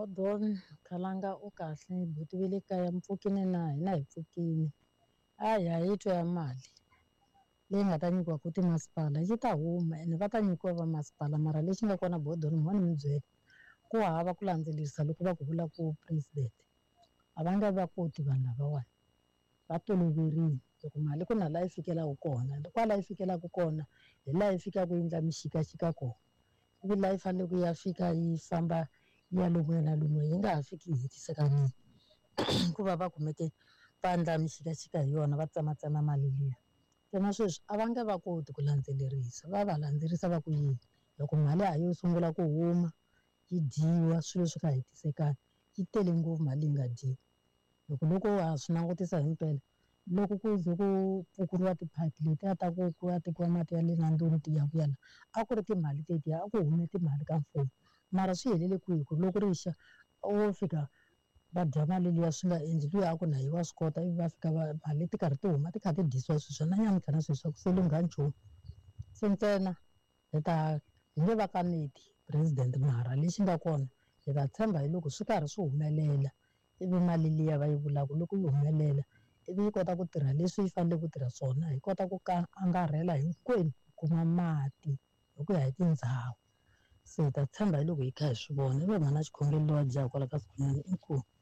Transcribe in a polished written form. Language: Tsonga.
Hold on, Khalanga u kahle buti ve le kaya mi pfukile na hina hi pfukile. Hi twe ya mali leyi nga ta nyikiwaku timasipala yi ta huma ene va ta nyikiwa va masipala mara lexi nga kona bodoni mi ni byela ku hava ku landzelerisa loko va ku vula ku president a va nge va koti vanhu lavawani va toloverile loko mali ku na laha yi fikelaka kona kwala yi fikelaka kona hi laha yi fikaka yi endla mixikaxika kona ivi laha yi faneleke ya fika yi famba ya lomuya na lomuya yi nga ha fiki yi hetiseka nini hikuva va kumeke va endla mixikaxika hi yona va tsematsema mali liya na sweswi a va nge va koti ku landzelerisa va landzelerisa va ku yini loko mali a yo sungula ku huma yi dyiwa swilo swi nga hetisekanga yi tele ngopfu mali yi nga dyiwa loko ha swi langutisa hi mpela loko ku ze ku pfukuriwa tiphayiphi letiya ta ku ya tekiwa mati ya le nandzoni ti ya vuya la a ku ri timali tetiya a ku hume timali ka mfumo mara swi helele kwihi ku loko rixa wo fika va dya mali liya swi nga endli luya a ku na hi wa swi kota ivi va fika mali ti karhi ti huma ti kha ti dyisiwa sweswo na nyamuntlha na sweswi ku se lungha nchumu se ntsena hi nge va kaneti president mara lexi nga kona hi ta tshemba hi loko swi karhi swi humelela ivi mali liya va yi vulaka loko yi humelela ivi yi kota ku tirha leswi yi fanele ku tirha swona hi kota ku angarhela hinkwenu hi kuma mati hi ku ya hi tindhawu se hi ta tshemba hi loko hi kha hi swi vona ivi mhana xikhongelo loyi a dyaka kwala ka swikhongelo inkomu.